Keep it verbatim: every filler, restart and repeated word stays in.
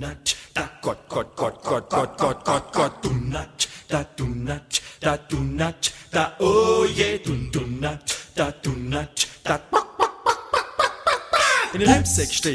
nat, da Gott, Gott, Gott, Gott, Gott, Gott, Gott, Gott, du nat, da du nat, da du nat, da oh je, du du nat, da du nat, da in den Hemsäck steht